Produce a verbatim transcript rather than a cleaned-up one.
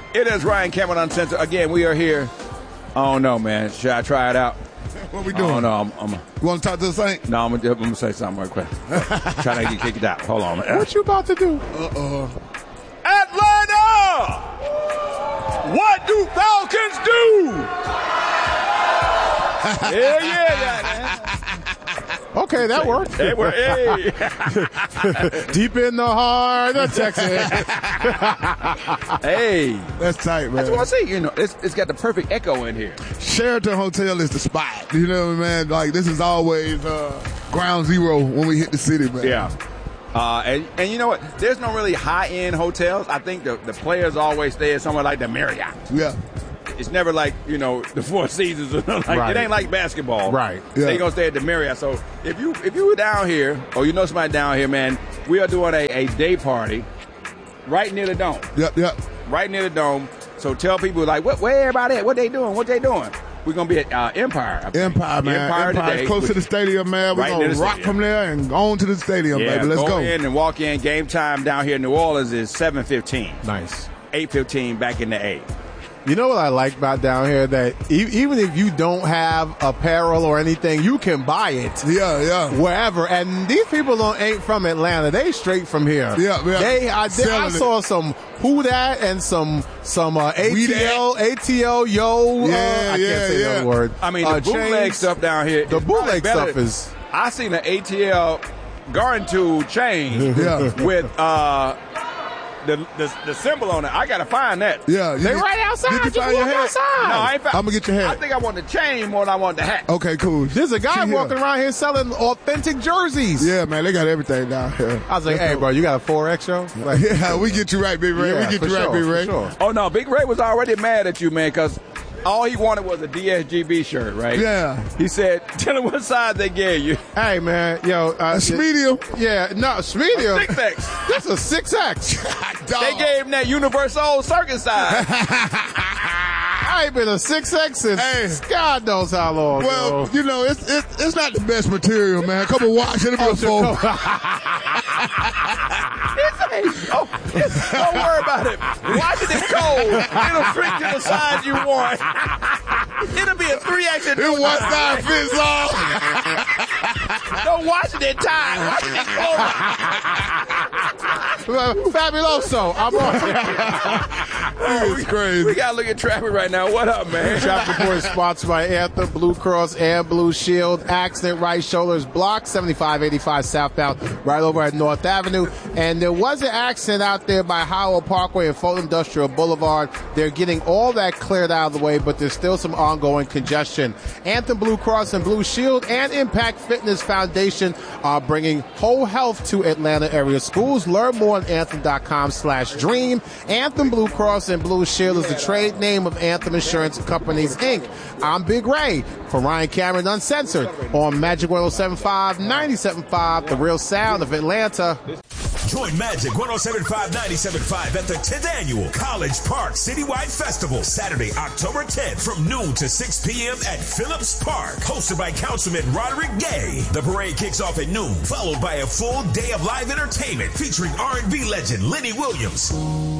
It is Ryan Cameron Uncensored. Again, we are here. I don't know, man. Should I try it out? What we doing? Oh, no. I'm, I'm, you want to talk to the Saint? No, I'm, I'm going to say something real quick. Trying to get kicked out. Hold on. What you about to do? Uh-oh. Atlanta! What do Falcons do? Hell yeah, yeah, man. Okay, that worked. Hey, we're, hey. Deep in the heart of Texas. Hey. That's tight, man. That's what I say. You know, it's, it's got the perfect echo in here. Sheraton Hotel is the spot. You know what I mean? Like, this is always uh, ground zero when we hit the city, man. Yeah. Uh, and, and you know what? There's no really high-end hotels. I think the, the players always stay at somewhere like the Marriott. Yeah. It's never like, you know, the Four Seasons. Or like, right. It ain't like basketball. Right. Yeah. They going to stay at the Marriott. So if you if you were down here, or you know somebody down here, man, we are doing a, a day party right near the Dome. Yep, yep. Right near the Dome. So tell people, like, what, where everybody at? What they doing? What they doing? We're going to be at uh, Empire. Empire, man. Empire, Empire today. close to the stadium, man. We're Right going near to the rock stadium. from there and go on to the stadium, Yeah, baby. Let's go go. in and walk in. Game time down here in New Orleans is seven fifteen. Nice. eight fifteen back in the A. You know what I like about down here? That e- even if you don't have apparel or anything, you can buy it. Yeah, yeah. Wherever. And these people don't ain't from Atlanta. They straight from here. Yeah, yeah. They, I, they, I Selling saw some Who Dat and some some uh, A We T L, A T L, yo. Yeah, uh, I yeah, can't say yeah. that word. I mean, the Uh, bootleg chains. stuff down here. The is probably bootleg better. stuff is. I seen an A T L garden tool chain Yeah. with uh, the, the the symbol on it. I gotta find that. Yeah. You They get- right outside. Did you Just find your walk hat? outside. No, I ain't found. I'm going to get your I hat. think I want the chain more than I want the hat. Okay, cool. There's a guy She here. walking around here selling authentic jerseys. Yeah, man. They got everything down here. I was like, hey, bro, you got a four X show? Like, Yeah, we get you right, Big Ray. yeah, we get for you right, sure, Big for Ray. sure. Oh no, Big Ray was already mad at you, man, because all he wanted was a D S G B shirt, right? Yeah. He said, "Tell him what size they gave you." Hey, man, yo. Uh, That's medium. Yeah, no, medium. Six X. That's a six X. They gave him that Universal Circus size. I ain't been a six X since Hey. God knows how long. Well, yo. you know, it's, it's it's not the best material, man. Come and watch it. It'll be a four. Oh, don't worry about it. Watch it in cold. It'll shrink to the size you want. It'll be a three X. It one size fits all. Don't watch it in time. Watch it in cold. Fabuloso. I'm on. It's crazy. We gotta look at traffic right now. What up, man? Traffic report is sponsored by Anthem, Blue Cross, and Blue Shield. Accident, right shoulder is blocked, seventy-five eighty-five southbound, right over at North Avenue. And there was an accident out there by Howell Parkway and Fulton Industrial Boulevard. They're getting all that cleared out of the way, but there's still some ongoing congestion. Anthem, Blue Cross, and Blue Shield and Impact Fitness Foundation are bringing whole health to Atlanta area schools. Learn more on anthem.com slash dream. Anthem, Blue Cross, and Blue Shield is the trade name of Anthem Insurance Companies, Incorporated. I'm Big Ray for Ryan Cameron Uncensored on Magic one oh seven point five, ninety-seven point five, the real sound of Atlanta. Join Magic one oh seven point five, ninety-seven point five at the tenth Annual College Park Citywide Festival, Saturday, October tenth from noon to six p.m. at Phillips Park. Hosted by Councilman Roderick Gay. The parade kicks off at noon, followed by a full day of live entertainment featuring R and B legend Lenny Williams,